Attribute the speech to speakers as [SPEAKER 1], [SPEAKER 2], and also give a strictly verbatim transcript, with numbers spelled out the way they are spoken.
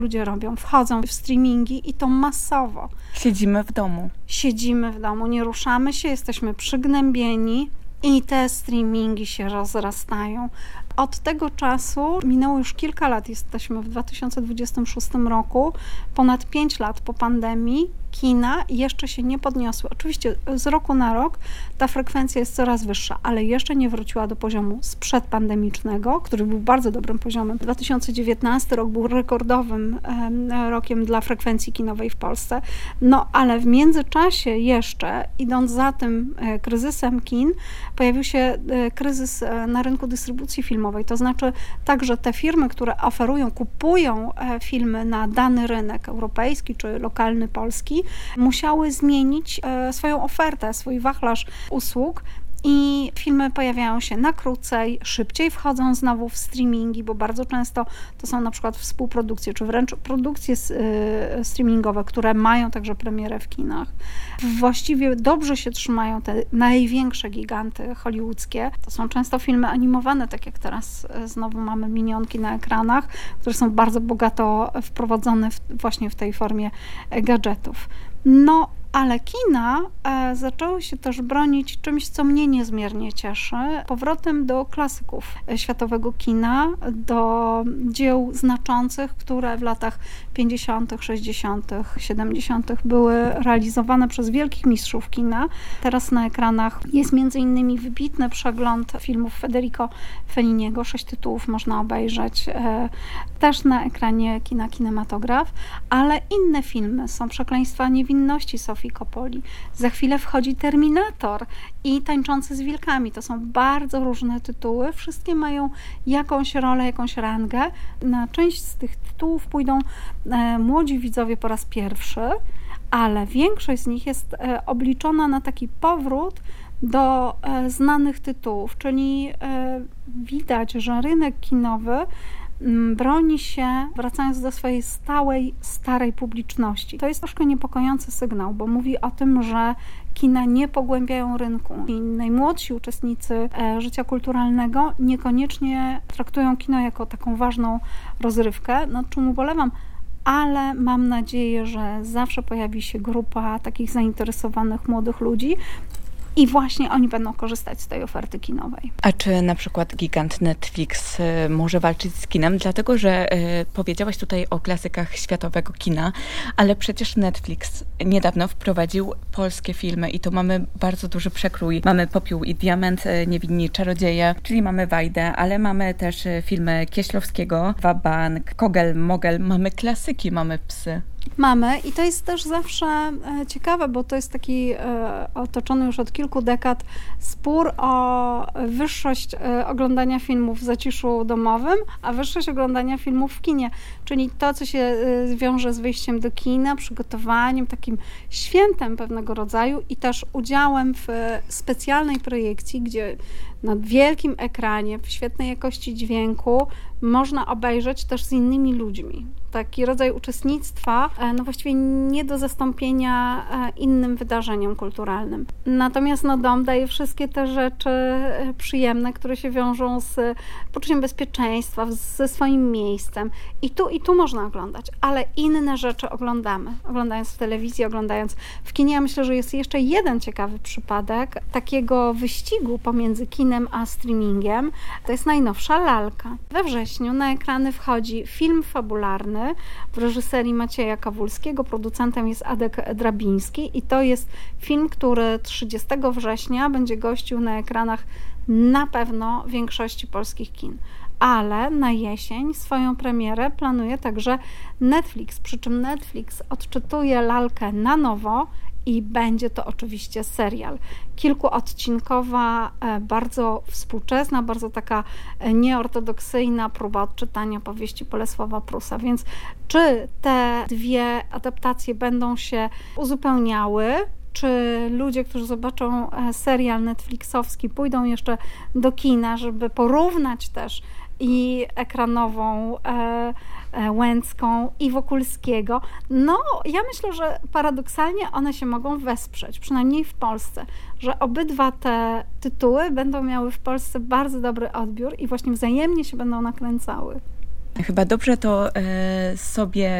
[SPEAKER 1] ludzie robią? Wchodzą w streamingi i to masowo.
[SPEAKER 2] Siedzimy w domu.
[SPEAKER 1] Siedzimy w domu, nie ruszamy się, jesteśmy przygnębieni i te streamingi się rozrastają. Od tego czasu minęło już kilka lat, jesteśmy w dwa tysiące dwudziestym szóstym roku, ponad pięć lat po pandemii, kina jeszcze się nie podniosły. Oczywiście z roku na rok ta frekwencja jest coraz wyższa, ale jeszcze nie wróciła do poziomu sprzedpandemicznego, który był bardzo dobrym poziomem. dwa tysiące dziewiętnasty rok był rekordowym rokiem dla frekwencji kinowej w Polsce, no ale w międzyczasie jeszcze, idąc za tym kryzysem kin, pojawił się kryzys na rynku dystrybucji filmowej, to znaczy także te firmy, które oferują, kupują filmy na dany rynek europejski czy lokalny polski, musiały zmienić swoją ofertę, swój wachlarz usług i filmy pojawiają się na krócej, szybciej wchodzą znowu w streamingi, bo bardzo często to są na przykład współprodukcje, czy wręcz produkcje streamingowe, które mają także premierę w kinach. Właściwie dobrze się trzymają te największe giganty hollywoodzkie. To są często filmy animowane, tak jak teraz znowu mamy minionki na ekranach, które są bardzo bogato wprowadzone w, właśnie w tej formie gadżetów. No, ale kina e, zaczęły się też bronić czymś, co mnie niezmiernie cieszy, powrotem do klasyków światowego kina, do dzieł znaczących, które w latach pięćdziesiątych, sześćdziesiątych, siedemdziesiątych były realizowane przez wielkich mistrzów kina. Teraz na ekranach jest między innymi wybitny przegląd filmów Federico Felliniego, sześć tytułów można obejrzeć, e, też na ekranie kina Kinematograf, ale inne filmy są Przekleństwa niewinności Sofii Coppoli. Za chwilę wchodzi Terminator i Tańczący z wilkami. To są bardzo różne tytuły. Wszystkie mają jakąś rolę, jakąś rangę. Na część z tych tytułów pójdą e, młodzi widzowie po raz pierwszy, ale większość z nich jest e, obliczona na taki powrót do e, znanych tytułów, czyli e, widać, że rynek kinowy broni się, wracając do swojej stałej, starej publiczności. To jest troszkę niepokojący sygnał, bo mówi o tym, że kina nie pogłębiają rynku. I najmłodsi uczestnicy życia kulturalnego niekoniecznie traktują kino jako taką ważną rozrywkę, nad czym ubolewam, ale mam nadzieję, że zawsze pojawi się grupa takich zainteresowanych młodych ludzi, i właśnie oni będą korzystać z tej oferty kinowej.
[SPEAKER 2] A czy na przykład gigant Netflix y, może walczyć z kinem? Dlatego, że y, powiedziałaś tutaj o klasykach światowego kina, ale przecież Netflix niedawno wprowadził polskie filmy i to mamy bardzo duży przekrój. Mamy Popiół i Diament, y, Niewinni Czarodzieje, czyli mamy Wajdę, ale mamy też y, filmy Kieślowskiego, Wabank, Kogel, Mogel, mamy klasyki, mamy Psy.
[SPEAKER 1] Mamy i to jest też zawsze ciekawe, bo to jest taki otoczony już od kilku dekad spór o wyższość oglądania filmów w zaciszu domowym, a wyższość oglądania filmów w kinie, czyli to, co się wiąże z wyjściem do kina, przygotowaniem, takim świętem pewnego rodzaju i też udziałem w specjalnej projekcji, gdzie na wielkim ekranie, w świetnej jakości dźwięku można obejrzeć też z innymi ludźmi. Taki rodzaj uczestnictwa, no właściwie nie do zastąpienia innym wydarzeniom kulturalnym. Natomiast no, dom daje wszystkie te rzeczy przyjemne, które się wiążą z poczuciem bezpieczeństwa, ze swoim miejscem. I tu, i tu można oglądać, ale inne rzeczy oglądamy. Oglądając w telewizji, oglądając w kinie. Ja myślę, że jest jeszcze jeden ciekawy przypadek takiego wyścigu pomiędzy kinem a streamingiem. To jest najnowsza Lalka. We wrześniu na ekrany wchodzi film fabularny w reżyserii Macieja Kawulskiego. Producentem jest Adek Drabiński i to jest film, który trzydziestego września będzie gościł na ekranach na pewno większości polskich kin. Ale na jesień swoją premierę planuje także Netflix, przy czym Netflix odczytuje Lalkę na nowo i będzie to oczywiście serial. Kilkuodcinkowa, bardzo współczesna, bardzo taka nieortodoksyjna próba odczytania powieści Bolesława Prusa. Więc czy te dwie adaptacje będą się uzupełniały, czy ludzie, którzy zobaczą serial netflixowski, pójdą jeszcze do kina, żeby porównać też i ekranową e, e, Łęcką i Wokulskiego. No, ja myślę, że paradoksalnie one się mogą wesprzeć, przynajmniej w Polsce, że obydwa te tytuły będą miały w Polsce bardzo dobry odbiór i właśnie wzajemnie się będą nakręcały.
[SPEAKER 2] Chyba dobrze to e, sobie